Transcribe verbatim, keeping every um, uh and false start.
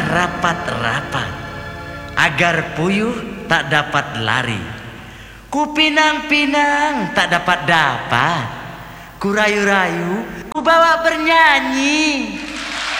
rapat-rapat, agar puyuh tak dapat lari. Ku pinang-pinang tak dapat dapat, ku rayu-rayu, ku bawa bernyanyi.